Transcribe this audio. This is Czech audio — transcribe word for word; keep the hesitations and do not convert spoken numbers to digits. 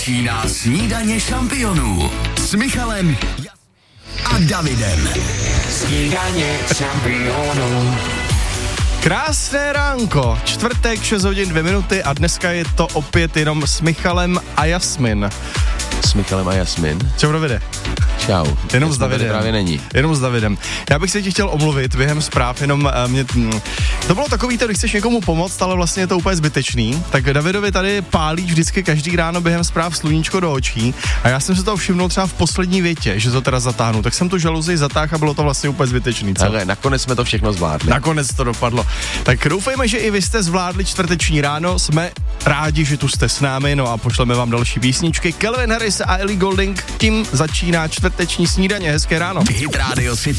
Začíná snídaně šampionů s Michalem a Davidem. Snídaně šampionů. Krásné ránko, čtvrtek, šest hodin dvě minuty a dneska je to opět jenom s Michalem a Jasmin. S Michalem a Jasmin. Čau, Davide. Čau. Jenom s Davidem. Právě není. Jenom s Davidem. Já bych se ti chtěl omluvit během zpráv, jenom uh, mě... Mm, to bylo takový, to, když chceš někomu pomoct, ale vlastně je to úplně zbytečný. Tak Davidovi tady pálí vždycky každý ráno během zpráv sluníčko do očí a já jsem se toho všimnul třeba v poslední větě, že to teda zatáhnu. Tak jsem tu žaluzii zatáhl a bylo to vlastně úplně zbytečný. Co? Ale nakonec jsme to všechno zvládli. Nakonec to dopadlo. Tak doufejme, že i vy jste zvládli čtvrteční ráno. Jsme rádi, že tu jste s námi, no a pošleme vám další písničky. Calvin Harris a Ellie Goulding, tím začíná čtvrteční snídaně. Hezké ráno. Hit Radio City